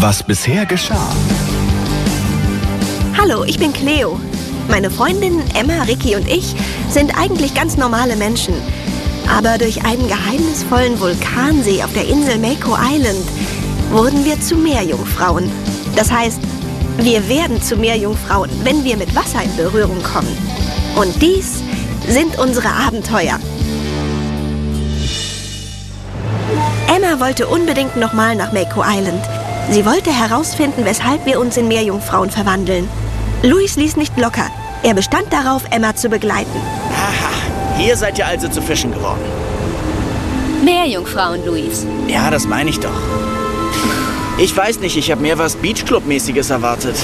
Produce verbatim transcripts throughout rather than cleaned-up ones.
Was bisher geschah. Hallo, ich bin Cleo. Meine Freundinnen Emma, Ricky und ich sind eigentlich ganz normale Menschen. Aber durch einen geheimnisvollen Vulkansee auf der Insel Mako Island wurden wir zu Meerjungfrauen. Das heißt, wir werden zu Meerjungfrauen, wenn wir mit Wasser in Berührung kommen. Und dies sind unsere Abenteuer. Emma wollte unbedingt nochmal nach Mako Island. Sie wollte herausfinden, weshalb wir uns in Meerjungfrauen verwandeln. Luis ließ nicht locker. Er bestand darauf, Emma zu begleiten. Haha, hier seid ihr also zu Fischen geworden. Meerjungfrauen, Luis. Ja, das meine ich doch. Ich weiß nicht, ich habe mehr was Beachclub-mäßiges erwartet.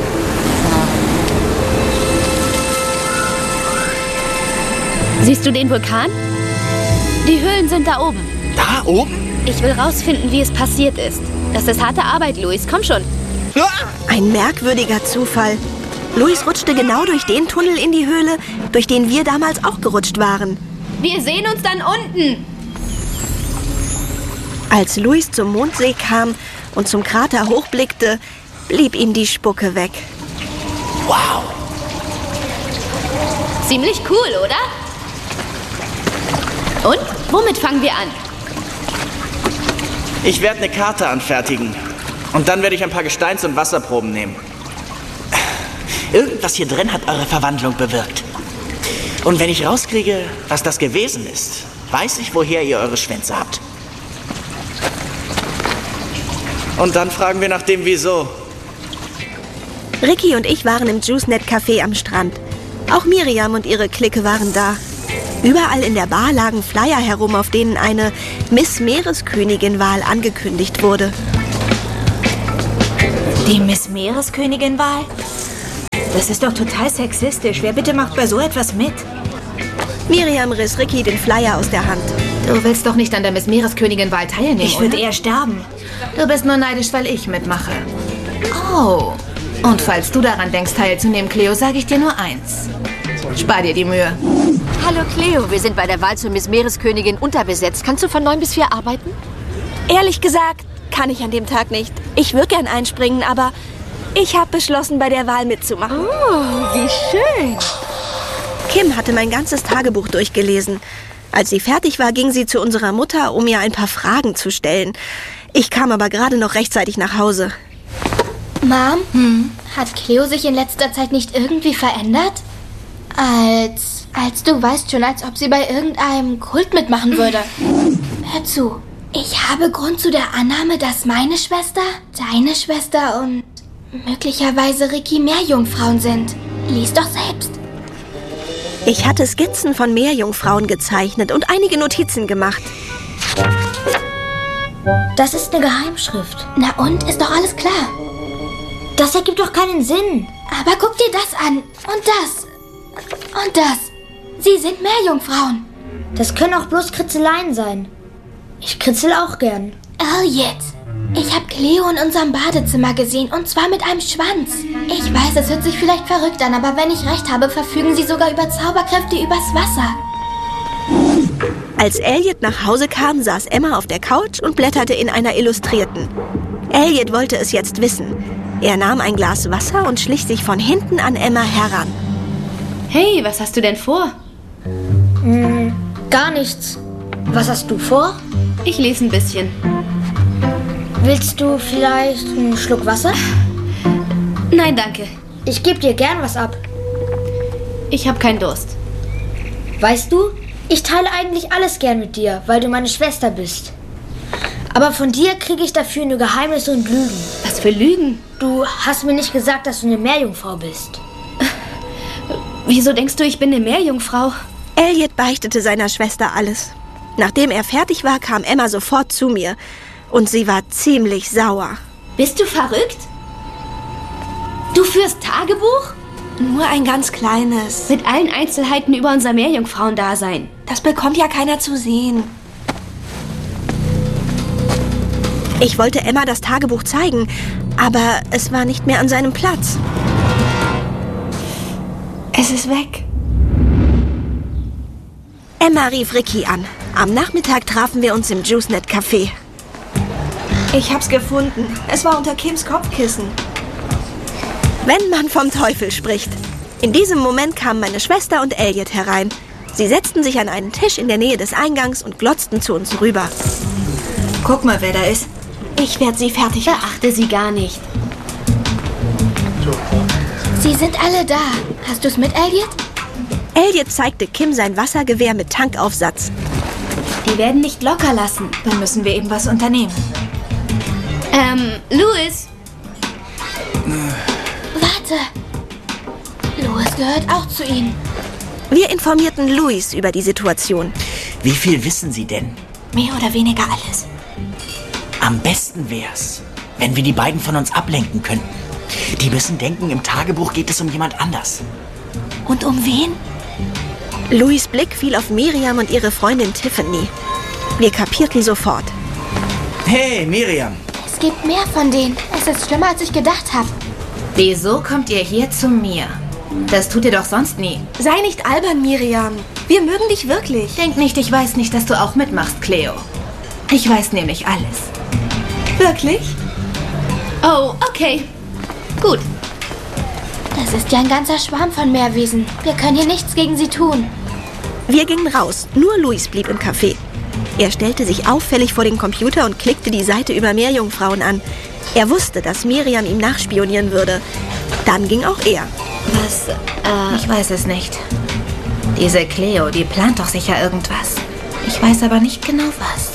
Siehst du den Vulkan? Die Höhlen sind da oben. Da oben? Ich will rausfinden, wie es passiert ist. Das ist harte Arbeit, Luis. Komm schon. Ein merkwürdiger Zufall. Luis rutschte genau durch den Tunnel in die Höhle, durch den wir damals auch gerutscht waren. Wir sehen uns dann unten. Als Luis zum Mondsee kam und zum Krater hochblickte, blieb ihm die Spucke weg. Wow. Ziemlich cool, oder? Und? Womit fangen wir an? Ich werde eine Karte anfertigen. Und dann werde ich ein paar Gesteins- und Wasserproben nehmen. Irgendwas hier drin hat eure Verwandlung bewirkt. Und wenn ich rauskriege, was das gewesen ist, weiß ich, woher ihr eure Schwänze habt. Und dann fragen wir nach dem Wieso. Ricky und ich waren im JuiceNet Café am Strand. Auch Miriam und ihre Clique waren da. Überall in der Bar lagen Flyer herum, auf denen eine Miss Meereskönigin-Wahl angekündigt wurde. Die Miss Meereskönigin-Wahl? Das ist doch total sexistisch. Wer bitte macht bei so etwas mit? Miriam riss Ricky den Flyer aus der Hand. Du willst doch nicht an der Miss Meereskönigin-Wahl teilnehmen, Ich würde oder? eher sterben. Du bist nur neidisch, weil ich mitmache. Oh. Und falls du daran denkst, teilzunehmen, Cleo, sage ich dir nur eins. Spar dir die Mühe. Hallo Cleo, wir sind bei der Wahl zur Miss Meereskönigin unterbesetzt. Kannst du von neun bis vier arbeiten? Ehrlich gesagt, kann ich an dem Tag nicht. Ich würde gern einspringen, aber ich habe beschlossen, bei der Wahl mitzumachen. Oh, wie schön. Kim hatte mein ganzes Tagebuch durchgelesen. Als sie fertig war, ging sie zu unserer Mutter, um ihr ein paar Fragen zu stellen. Ich kam aber gerade noch rechtzeitig nach Hause. Mom, hm? Hat Cleo sich in letzter Zeit nicht irgendwie verändert? Als, als du weißt schon, als ob sie bei irgendeinem Kult mitmachen würde. Hör zu, ich habe Grund zu der Annahme, dass meine Schwester, deine Schwester und möglicherweise Ricky Meerjungfrauen sind. Lies doch selbst. Ich hatte Skizzen von Meerjungfrauen gezeichnet und einige Notizen gemacht. Das ist eine Geheimschrift. Na und? Ist doch alles klar. Das ergibt doch keinen Sinn. Aber guck dir das an. Und das. Und das. Sie sind Meerjungfrauen. Das können auch bloß Kritzeleien sein. Ich kritzel auch gern. Elliot, ich habe Cleo in unserem Badezimmer gesehen, und zwar mit einem Schwanz. Ich weiß, es hört sich vielleicht verrückt an, aber wenn ich recht habe, verfügen sie sogar über Zauberkräfte übers Wasser. Als Elliot nach Hause kam, saß Emma auf der Couch und blätterte in einer Illustrierten. Elliot wollte es jetzt wissen. Er nahm ein Glas Wasser und schlich sich von hinten an Emma heran. Hey, was hast du denn vor? Hm, gar nichts. Was hast du vor? Ich lese ein bisschen. Willst du vielleicht einen Schluck Wasser? Nein, danke. Ich gebe dir gern was ab. Ich habe keinen Durst. Weißt du, ich teile eigentlich alles gern mit dir, weil du meine Schwester bist. Aber von dir kriege ich dafür nur Geheimnisse und Lügen. Was für Lügen? Du hast mir nicht gesagt, dass du eine Meerjungfrau bist. Wieso denkst du, ich bin eine Meerjungfrau? Elliot beichtete seiner Schwester alles. Nachdem er fertig war, kam Emma sofort zu mir. Und sie war ziemlich sauer. Bist du verrückt? Du führst Tagebuch? Nur ein ganz kleines. Mit allen Einzelheiten über unser Meerjungfrauendasein. Das bekommt ja keiner zu sehen. Ich wollte Emma das Tagebuch zeigen, aber es war nicht mehr an seinem Platz. Es ist weg. Emma rief Ricky an. Am Nachmittag trafen wir uns im JuiceNet Café. Ich hab's gefunden. Es war unter Kims Kopfkissen. Wenn man vom Teufel spricht. In diesem Moment kamen meine Schwester und Elliot herein. Sie setzten sich an einen Tisch in der Nähe des Eingangs und glotzten zu uns rüber. Guck mal, wer da ist. Ich werde sie fertig machen. Beachte sie gar nicht. Sie sind alle da. Hast du's mit, Elliot? Elliot zeigte Kim sein Wassergewehr mit Tankaufsatz. Die werden nicht locker lassen. Dann müssen wir eben was unternehmen. Ähm, Louis. Warte. Louis gehört auch zu ihnen. Wir informierten Louis über die Situation. Wie viel wissen Sie denn? Mehr oder weniger alles. Am besten wär's, wenn wir die beiden von uns ablenken könnten. Die müssen denken, im Tagebuch geht es um jemand anders. Und um wen? Louis' Blick fiel auf Miriam und ihre Freundin Tiffany. Wir kapierten sofort. Hey, Miriam. Es gibt mehr von denen. Es ist schlimmer, als ich gedacht habe. Wieso kommt ihr hier zu mir? Das tut ihr doch sonst nie. Sei nicht albern, Miriam. Wir mögen dich wirklich. Denk nicht, ich weiß nicht, dass du auch mitmachst, Cleo. Ich weiß nämlich alles. Wirklich? Oh, okay. Gut. Das ist ja ein ganzer Schwarm von Meerwesen. Wir können hier nichts gegen sie tun. Wir gingen raus. Nur Louis blieb im Café. Er stellte sich auffällig vor den Computer und klickte die Seite über Meerjungfrauen an. Er wusste, dass Miriam ihm nachspionieren würde. Dann ging auch er. Was? Äh, ich weiß es nicht. Diese Cleo, die plant doch sicher irgendwas. Ich weiß aber nicht genau was.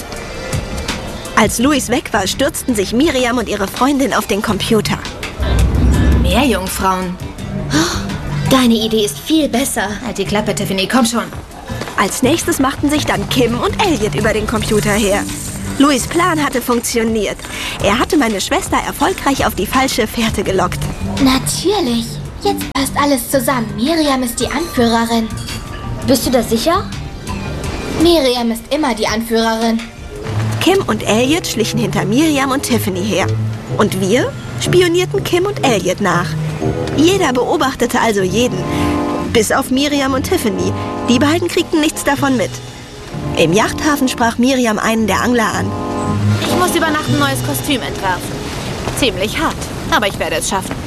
Als Louis weg war, stürzten sich Miriam und ihre Freundin auf den Computer. Meerjungfrauen. Deine Idee ist viel besser. Halt die Klappe, Tiffany, komm schon. Als nächstes machten sich dann Kim und Elliot über den Computer her. Louis' Plan hatte funktioniert. Er hatte meine Schwester erfolgreich auf die falsche Fährte gelockt. Natürlich. Jetzt passt alles zusammen. Miriam ist die Anführerin. Bist du da sicher? Miriam ist immer die Anführerin. Kim und Elliot schlichen hinter Miriam und Tiffany her. Und wir spionierten Kim und Elliot nach. Jeder beobachtete also jeden. Bis auf Miriam und Tiffany. Die beiden kriegten nichts davon mit. Im Yachthafen sprach Miriam einen der Angler an. Ich muss über Nacht ein neues Kostüm entwerfen. Ziemlich hart, aber ich werde es schaffen.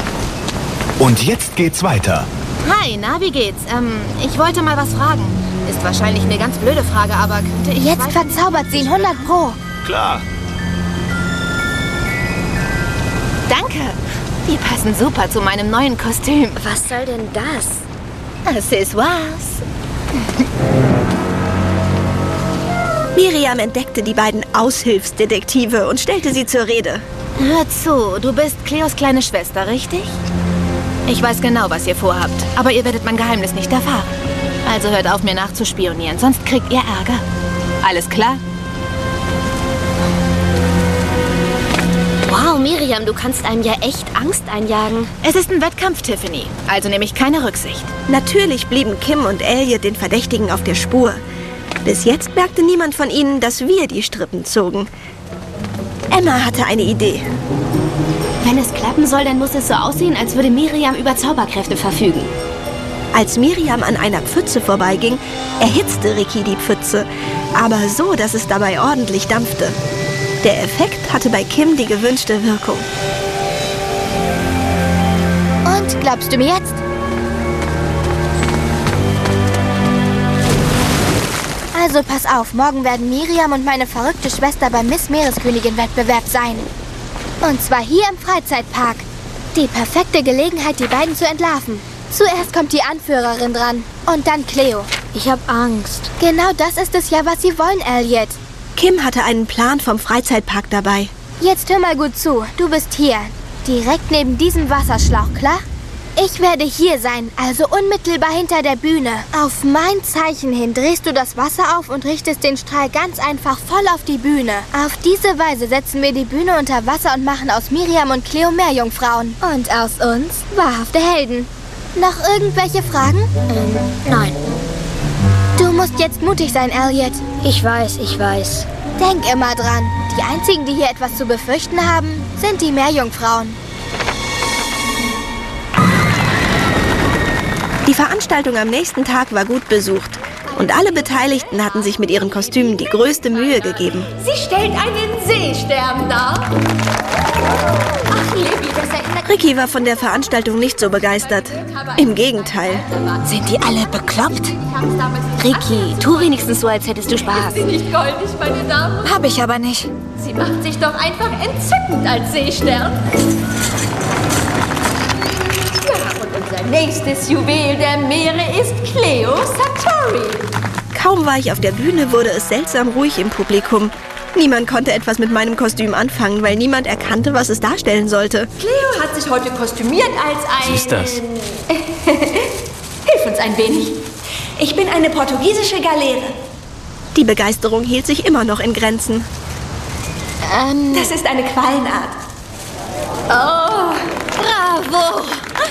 Und jetzt geht's weiter. Hi, na, wie geht's? Ähm, ich wollte mal was fragen. Ist wahrscheinlich eine ganz blöde Frage, aber könnte ich... Jetzt verzaubert sie ihn hundert Pro. Klar. Danke. Die passen super zu meinem neuen Kostüm. Was soll denn das? Accessoires. Miriam entdeckte die beiden Aushilfsdetektive und stellte sie zur Rede. Hör zu, du bist Cleos kleine Schwester, richtig? Ich weiß genau, was ihr vorhabt, aber ihr werdet mein Geheimnis nicht erfahren. Also hört auf, mir nachzuspionieren, sonst kriegt ihr Ärger. Alles klar? Wow, Miriam, du kannst einem ja echt Angst einjagen. Es ist ein Wettkampf, Tiffany, also nehme ich keine Rücksicht. Natürlich blieben Kim und Elliot den Verdächtigen auf der Spur. Bis jetzt merkte niemand von ihnen, dass wir die Strippen zogen. Emma hatte eine Idee. Wenn es klappen soll, dann muss es so aussehen, als würde Miriam über Zauberkräfte verfügen. Als Miriam an einer Pfütze vorbeiging, erhitzte Ricky die Pfütze, aber so, dass es dabei ordentlich dampfte. Der Effekt hatte bei Kim die gewünschte Wirkung. Und, glaubst du mir jetzt? Also pass auf, morgen werden Miriam und meine verrückte Schwester beim Miss Meereskönigin-Wettbewerb sein. Und zwar hier im Freizeitpark. Die perfekte Gelegenheit, die beiden zu entlarven. Zuerst kommt die Anführerin dran und dann Cleo. Ich hab Angst. Genau das ist es ja, was sie wollen, Elliot. Kim hatte einen Plan vom Freizeitpark dabei. Jetzt hör mal gut zu. Du bist hier, direkt neben diesem Wasserschlauch, klar? Ich werde hier sein, also unmittelbar hinter der Bühne. Auf mein Zeichen hin drehst du das Wasser auf und richtest den Strahl ganz einfach voll auf die Bühne. Auf diese Weise setzen wir die Bühne unter Wasser und machen aus Miriam und Cleo Meerjungfrauen. Und aus uns wahrhafte Helden. Noch irgendwelche Fragen? Ähm, nein. Du musst jetzt mutig sein, Elliot. Ich weiß, ich weiß. Denk immer dran. Die einzigen, die hier etwas zu befürchten haben, sind die Meerjungfrauen. Die Veranstaltung am nächsten Tag war gut besucht. Und alle Beteiligten hatten sich mit ihren Kostümen die größte Mühe gegeben. Sie stellt einen Seestern dar. Ach, Libby, das erinnert... Ricky war von der Veranstaltung nicht so begeistert. Im Gegenteil. Sind die alle bekloppt? Ricky, tu wenigstens so, als hättest du Spaß. Ist sie nicht goldig, meine Damen? Hab ich aber nicht. Sie macht sich doch einfach entzückend als Seestern. Ja, und unser nächstes Juwel der Meere ist Cleo Sartori. Kaum war ich auf der Bühne, wurde es seltsam ruhig im Publikum. Niemand konnte etwas mit meinem Kostüm anfangen, weil niemand erkannte, was es darstellen sollte. Cleo hat sich heute kostümiert als ein... Was ist das? Hilf uns ein wenig. Ich bin eine portugiesische Galeere. Die Begeisterung hielt sich immer noch in Grenzen. Ähm, Das ist eine Quallenart. Oh, bravo!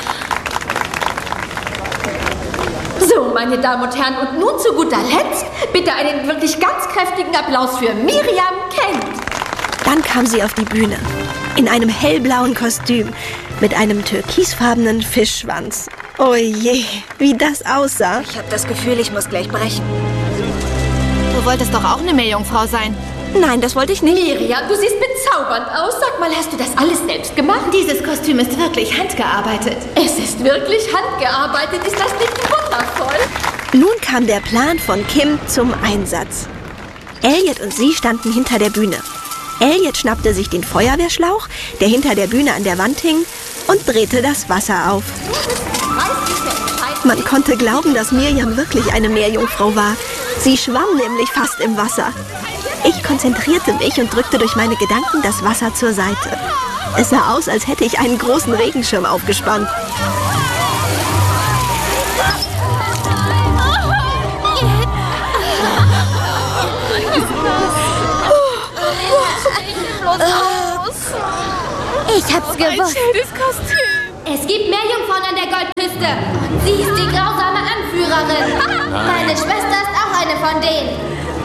so, meine Damen und Herren, und nun zu guter Letzt bitte einen wirklich ganz kräftigen Applaus für Miriam Kent. Dann kam sie auf die Bühne. In einem hellblauen Kostüm. Mit einem türkisfarbenen Fischschwanz. Oh je, wie das aussah. Ich habe das Gefühl, ich muss gleich brechen. Du wolltest doch auch eine Meerjungfrau sein. Nein, das wollte ich nicht. Miriam, du siehst bezaubernd aus. Sag mal, hast du das alles selbst gemacht? Dieses Kostüm ist wirklich handgearbeitet. Es ist wirklich handgearbeitet. Ist das nicht wundervoll? Nun kam der Plan von Kim zum Einsatz. Elliot und sie standen hinter der Bühne. Elliot schnappte sich den Feuerwehrschlauch, der hinter der Bühne an der Wand hing, und drehte das Wasser auf. Man konnte glauben, dass Miriam wirklich eine Meerjungfrau war. Sie schwamm nämlich fast im Wasser. Ich konzentrierte mich und drückte durch meine Gedanken das Wasser zur Seite. Es sah aus, als hätte ich einen großen Regenschirm aufgespannt. Ich hab's gewusst. Es gibt Meerjungfrauen an der Goldküste. Und sie ist die grausame Anführerin. Meine Schwester ist auch eine von denen.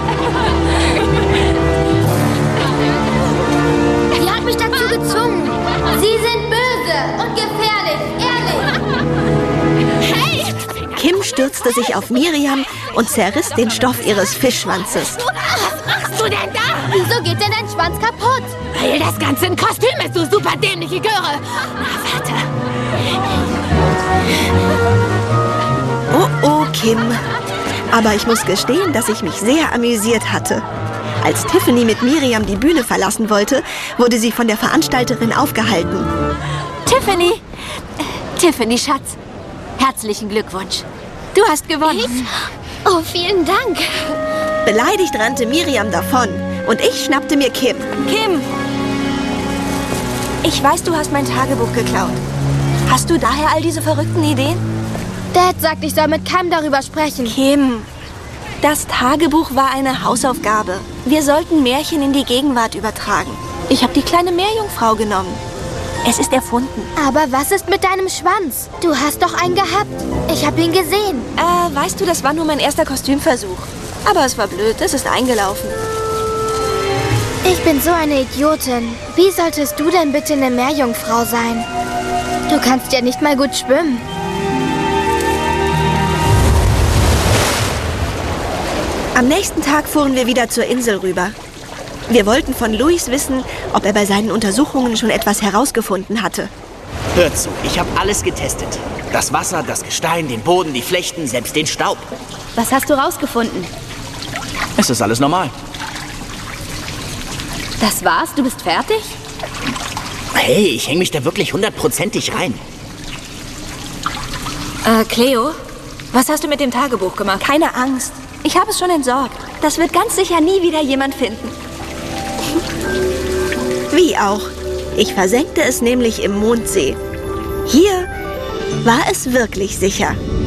Sie hat mich dazu gezwungen. Sie sind böse und gefährlich, ehrlich. Hey! Kim stürzte sich auf Miriam und zerriss den Stoff ihres Fischschwanzes. Was machst du denn da? Wieso geht denn dein Schwanz kaputt? Weil das Ganze ein Kostüm ist, du super dämliche Göre. Na, warte. Oh, oh, Kim. Aber ich muss gestehen, dass ich mich sehr amüsiert hatte. Als Tiffany mit Miriam die Bühne verlassen wollte, wurde sie von der Veranstalterin aufgehalten. Tiffany, äh, Tiffany, Schatz, herzlichen Glückwunsch. Du hast gewonnen. Ich? Oh, vielen Dank. Beleidigt rannte Miriam davon und ich schnappte mir Kim. Kim, ich weiß, du hast mein Tagebuch geklaut. Hast du daher all diese verrückten Ideen? Dad sagt, ich soll mit keinem darüber sprechen. Kim, das Tagebuch war eine Hausaufgabe. Wir sollten Märchen in die Gegenwart übertragen. Ich habe die kleine Meerjungfrau genommen. Es ist erfunden. Aber was ist mit deinem Schwanz? Du hast doch einen gehabt. Ich habe ihn gesehen. Äh, weißt du, das war nur mein erster Kostümversuch. Aber es war blöd, es ist eingelaufen. Ich bin so eine Idiotin. Wie solltest du denn bitte eine Meerjungfrau sein? Du kannst ja nicht mal gut schwimmen. Am nächsten Tag fuhren wir wieder zur Insel rüber. Wir wollten von Louis wissen, ob er bei seinen Untersuchungen schon etwas herausgefunden hatte. Hör zu, ich habe alles getestet. Das Wasser, das Gestein, den Boden, die Flechten, selbst den Staub. Was hast du rausgefunden? Es ist alles normal. Das war's? Du bist fertig? Hey, ich hänge mich da wirklich hundertprozentig rein. Äh, Cleo, was hast du mit dem Tagebuch gemacht? Keine Angst. Ich habe es schon entsorgt. Das wird ganz sicher nie wieder jemand finden. Wie auch. Ich versenkte es nämlich im Mondsee. Hier war es wirklich sicher.